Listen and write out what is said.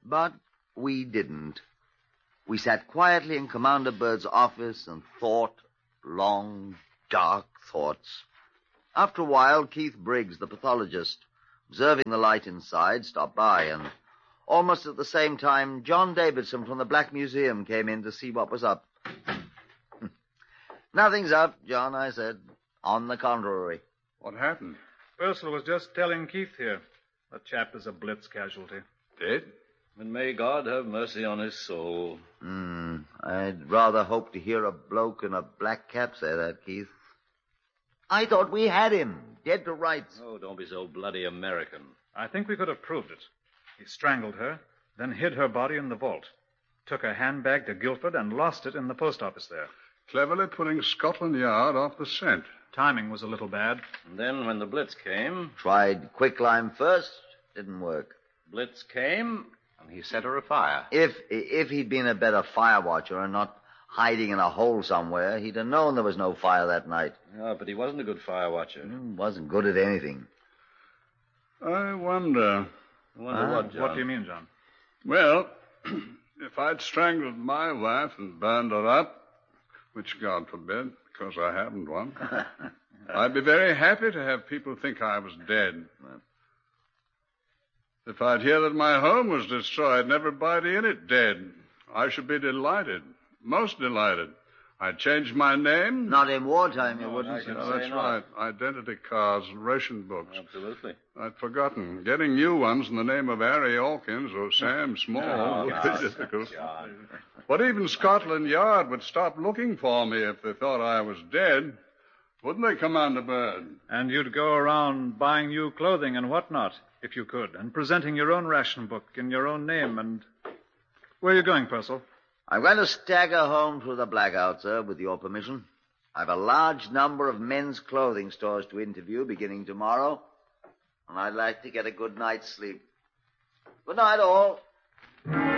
But we didn't. We sat quietly in Commander Byrd's office and thought long, dark thoughts. After a while, Keith Briggs, the pathologist, observing the light inside, stopped by, and almost at the same time, John Davidson from the Black Museum came in to see what was up. Nothing's up, John, I said. On the contrary. What happened? Ursula was just telling Keith here. The chap is a Blitz casualty. Dead? And may God have mercy on his soul. I'd rather hope to hear a bloke in a black cap say that, Keith. I thought we had him, dead to rights. Oh, don't be so bloody American. I think we could have proved it. He strangled her, then hid her body in the vault. Took her handbag to Guilford and lost it in the post office there. Cleverly putting Scotland Yard off the scent. Timing was a little bad. And then when the Blitz came... Tried quicklime first, didn't work. Blitz came, and he set her afire. If he'd been a better fire watcher and not hiding in a hole somewhere, he'd have known there was no fire that night. Yeah, but he wasn't a good fire watcher. Wasn't good at anything. I wonder... What, John? What do you mean, John? Well, if I'd strangled my wife and burned her up, which God forbid, because I haven't one, I'd be very happy to have people think I was dead. If I'd hear that my home was destroyed and everybody in it dead, I should be delighted, most delighted. I'd change my name. Not in wartime, you wouldn't. That's right. Identity cards, ration books. Absolutely. I'd forgotten. Getting new ones in the name of Harry Hawkins or Sam Small would be difficult. John. But even Scotland Yard would stop looking for me if they thought I was dead. Wouldn't they, Commander Byrd? And you'd go around buying new clothing and whatnot, if you could, and presenting your own ration book in your own name, and... Where are you going, Purcell? I'm going to stagger home through the blackout, sir, with your permission. I've a large number of men's clothing stores to interview beginning tomorrow, and I'd like to get a good night's sleep. Good night, all.